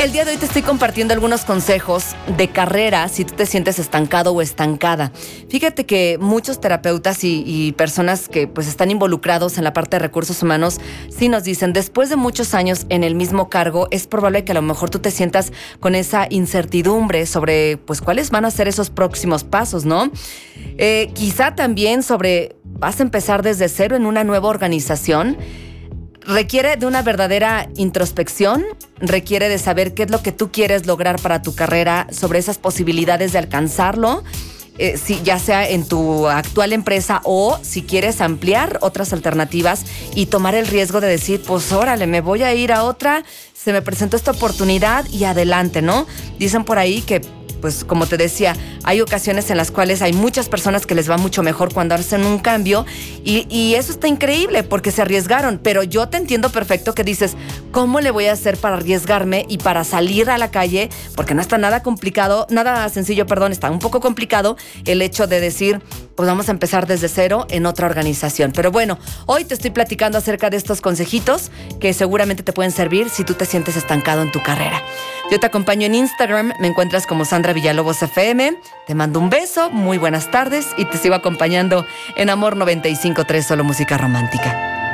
el día de hoy te estoy compartiendo algunos consejos de carrera si tú te sientes estancado o estancada. Fíjate que muchos terapeutas y personas que pues están involucrados en la parte de recursos humanos sí nos dicen, después de muchos años en el mismo cargo, es probable que a lo mejor tú te sientas con esa incertidumbre sobre pues cuáles van a ser esos próximos pasos, ¿no? Quizá también sobre vas a empezar desde cero en una nueva organización. Requiere de una verdadera introspección, requiere de saber qué es lo que tú quieres lograr para tu carrera, sobre esas posibilidades de alcanzarlo, si, ya sea en tu actual empresa o si quieres ampliar otras alternativas y tomar el riesgo de decir, pues órale, me voy a ir a otra, se me presentó esta oportunidad y adelante, ¿no? Dicen por ahí que pues como te decía, hay ocasiones en las cuales hay muchas personas que les va mucho mejor cuando hacen un cambio y eso está increíble porque se arriesgaron, pero yo te entiendo perfecto que dices, ¿cómo le voy a hacer para arriesgarme y para salir a la calle? Porque no está nada complicado, nada sencillo, está un poco complicado el hecho de decir, pues vamos a empezar desde cero en otra organización. Pero bueno, hoy te estoy platicando acerca de estos consejitos que seguramente te pueden servir si tú te sientes estancado en tu carrera. Yo te acompaño en Instagram, me encuentras como Sandra Villalobos FM. Te mando un beso, muy buenas tardes y te sigo acompañando en Amor 95.3, solo música romántica.